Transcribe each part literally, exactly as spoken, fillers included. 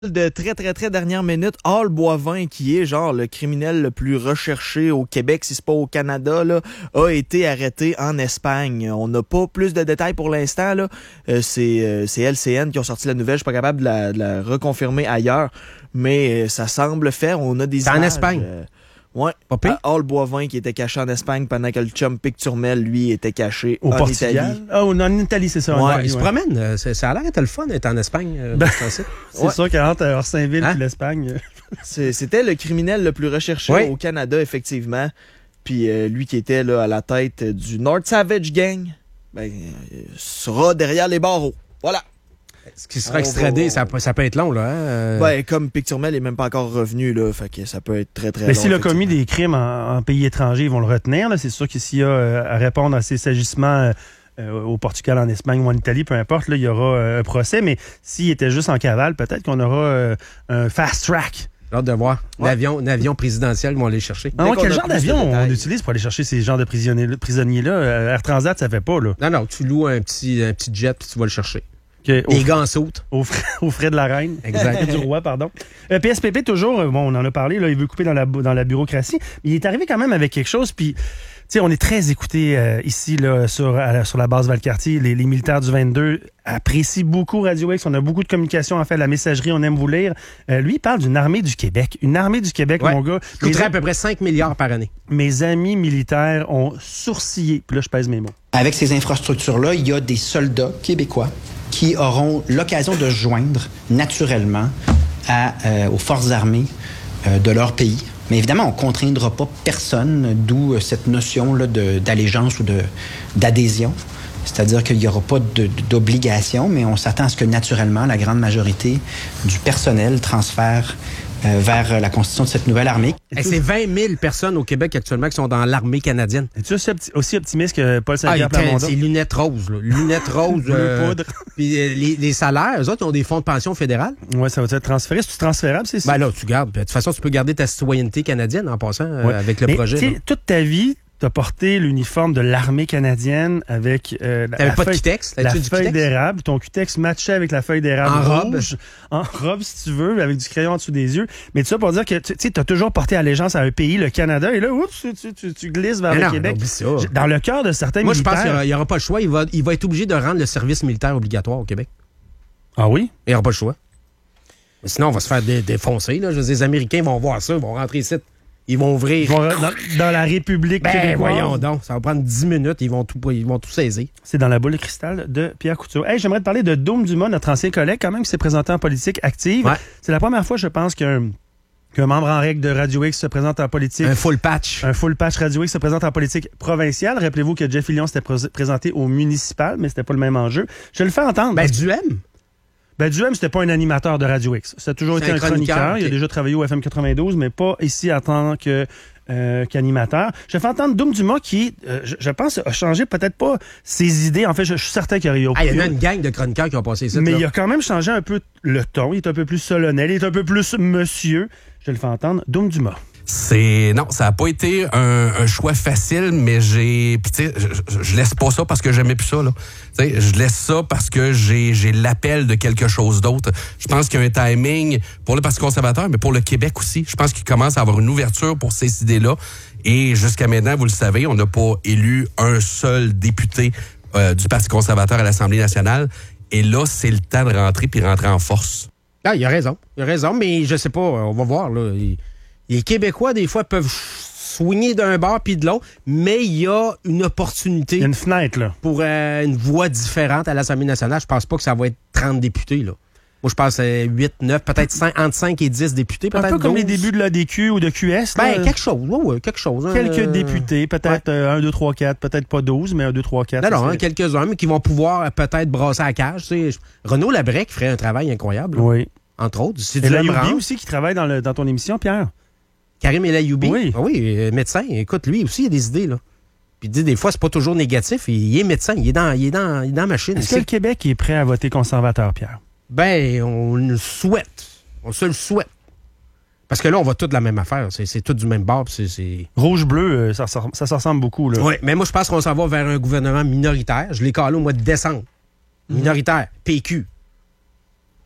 De très, très, très dernière minute, Al Boivin, qui est genre le criminel le plus recherché au Québec, si c'est pas au Canada, là, a été arrêté en Espagne. On n'a pas plus de détails pour l'instant. Là. Euh, c'est, euh, c'est L C N qui ont sorti la nouvelle. Je suis pas capable de la, de la reconfirmer ailleurs, mais euh, ça semble faire. On a des c'est images. En Espagne? Euh, ouais. Pas pire? Al Boivin qui était caché en Espagne pendant que le chum Pic Turmel, lui, était caché au en Portugal. Italie. Ah, oh, en Italie, c'est ça. Ouais, Italie, Il se ouais. promène. C'est, ça a l'air d'être le fun d'être en Espagne. Euh, Ben, c'est C'est Ouais. sûr qu'entre Orsainville Hein? et l'Espagne. C'est, c'était le criminel le plus recherché Ouais. au Canada, effectivement. Puis euh, lui qui était là à la tête du North Savage Gang, ben, euh, sera derrière les barreaux. Voilà. Ce qui sera On extradé, va- ça, peut- ça peut être long, là. Hein? euh. Ben, comme Pic Turmel est même pas encore revenu, là, fait que ça peut être très, très Mais long. s'il a commis effectivement. des crimes en, en pays étranger, ils vont le retenir. Là. C'est sûr que s'il y a euh, à répondre à ces agissements euh, euh, au Portugal, en Espagne ou en Italie, peu importe, là, il y aura euh, un procès. Mais s'il était juste en cavale, peut-être qu'on aura euh, un fast track. J'ai hâte de voir. Ouais. L'avion, l'avion présidentiel, ils vont aller chercher. Ah, Dès ouais, qu'on quel a genre plus de d'avion on détails. utilise pour aller chercher ces genres de prisonniers-là? prisonniers-là? Euh, Air Transat, ça fait pas, là. Non, non, tu loues un petit, un petit jet puis tu vas le chercher. Que- au, Les gants en saute. au frais, aux frais de la reine. Exact. du roi, pardon. Euh, P S P P, toujours, euh, bon, on en a parlé, là, il veut couper dans la, dans la bureaucratie. Mais il est arrivé quand même avec quelque chose, puis, tu sais, on est très écoutés euh, ici, là, sur, à la, sur la base Valcartier. Les, les militaires du vingt-deux apprécient beaucoup Radio X. On a beaucoup de communication, en fait, la messagerie, on aime vous lire. Euh, lui, il parle d'une armée du Québec. Une armée du Québec, Ouais. mon gars. Ça coûterait Mes, à peu près cinq milliards par année. mes amis militaires ont sourcillé. Puis là, je pèse mes mots. Avec ces infrastructures-là, il y a des soldats québécois qui auront l'occasion de se joindre naturellement à, euh, aux forces armées euh, de leur pays. Mais évidemment, on ne contraindra pas personne, d'où euh, cette notion là, de, d'allégeance ou de, d'adhésion. C'est-à-dire qu'il n'y aura pas de, d'obligation, mais on s'attend à ce que naturellement, la grande majorité du personnel transfère euh, vers la constitution de cette nouvelle armée. Hey, c'est vingt mille personnes au Québec actuellement qui sont dans l'armée canadienne. Es-tu aussi, opti- aussi optimiste que Paul Ah, Saint-Pierre il- Plamondon? c'est lunettes roses, là. Lunettes roses. Bleu euh, poudre. Puis euh, les, les salaires, eux autres, ils ont des fonds de pension fédérales. Ouais, ça va être transféré. C'est transférable, c'est ça? Ben là, tu gardes. Puis, de toute façon, tu peux garder ta citoyenneté canadienne en passant euh, Ouais. avec le Mais, projet. tu sais, là. toute ta vie, tu as porté l'uniforme de l'armée canadienne avec euh, la, T'avais la pas de feuille, Quitex? la T'avais-tu du feuille Quitex? d'érable. Ton Quitex matchait avec la feuille d'érable En robe? rouge. En robe, si tu veux, avec du crayon en dessous des yeux. Mais tout ça pour dire que tu as toujours porté allégeance à un pays, le Canada, et là, oups, tu, tu, tu, tu glisses vers Mais le non, Québec. oublie ça. Dans le cœur de certains Moi, je pense militaires... qu'il n'y aura pas le choix. Il va, il va être obligé de rendre le service militaire obligatoire au Québec. Ah oui? Il n'y aura pas le choix. Mais sinon, on va se faire dé- défoncer. Là. Je veux dire, les Américains vont voir ça, ils vont rentrer ici. Ils vont ouvrir. Ils vont dans, dans la République Ben, québécoise. voyons donc. Ça va prendre dix minutes. Ils vont tout, ils vont tout saisir. C'est dans la boule de cristal de Pierre Couture. Hey, j'aimerais te parler de Dôme Dumas, notre ancien collègue, quand même, qui s'est présenté en politique active. Ouais. C'est la première fois, je pense, qu'un qu'un membre en règle de Radio X se présente en politique. Un full patch. Un full patch Radio X se présente en politique provinciale. Rappelez-vous que Jeff Fillion s'était pré- présenté au municipal, mais c'était pas le même enjeu. Je le fais entendre. Ben, parce que- du M. ben, Duhem, c'était pas un animateur de Radio X. Ça a toujours C'est été un un chroniqueur. chroniqueur, Il a ok. déjà travaillé au F M quatre-vingt-douze, mais pas ici en tant que euh, qu'animateur. Je fais entendre Dôme Dumas qui, euh, je, je pense, a changé peut-être pas ses idées. En fait, je, je suis certain qu'il y a Ah, il y en a une gang de chroniqueurs qui ont passé ça. mais il a quand même changé un peu le ton. Il est un peu plus solennel. Il est un peu plus monsieur. Je le fais entendre. Dôme Dumas. C'est non, ça a pas été un, un choix facile, mais j'ai, puis tu sais, je, je laisse pas ça parce que j'aimais plus ça là. Tu sais, je laisse ça parce que j'ai j'ai l'appel de quelque chose d'autre. Je pense qu'il y a un timing pour le Parti conservateur, mais pour le Québec aussi. Je pense qu'il commence à avoir une ouverture pour ces idées-là. Et jusqu'à maintenant, vous le savez, on n'a pas élu un seul député euh, du Parti conservateur à l'Assemblée nationale. Et là, c'est le temps de rentrer puis rentrer en force. Ah, il a raison. Il a raison, mais je sais pas. On va voir, là. Il- Les Québécois, des fois, peuvent soigner d'un bord puis de l'autre, mais il y a une opportunité Il y a une fenêtre, là. pour euh, une voix différente à l'Assemblée nationale. Je pense pas que ça va être trente députés, là. Moi, je pense euh, huit, neuf, peut-être cinq, entre cinq et dix députés, Un peut-être peu comme les douze. débuts de l'A D Q ou de Q S. là. Ben, quelque chose, oui, oui, quelque chose. hein. Quelques Euh, députés, peut-être un, deux, trois, quatre, peut-être pas douze, mais un, deux, trois, quatre. Non, ça non, hein, serait- quelques-uns, mais qui vont pouvoir euh, peut-être brasser à la cage. Tu sais. Renaud Labrec ferait un travail incroyable, là, Oui. entre autres. C'est Et du la même Youbi rang. aussi qui travaille dans, le, dans ton émission, Pierre. Karim Elayoubi. Oui. Ah oui, euh, médecin. Écoute, lui aussi, il a des idées, là. Puis il dit, des fois, c'est pas toujours négatif. Il, il est médecin. Il est dans, il est dans, il est dans la machine. Est-ce que C'est- le Québec est prêt à voter conservateur, Pierre? Ben, on le souhaite. On se le souhaite. Parce que là, on va tout de la même affaire. C'est, c'est tout du même bord. puis C'est, c'est... Rouge-bleu, euh, ça, ça, ça se ressemble beaucoup, là. Oui, mais moi, je pense qu'on s'en va vers un gouvernement minoritaire. Je l'ai calé au mois de décembre. Minoritaire. P Q.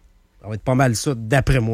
Ça va être pas mal ça, d'après moi.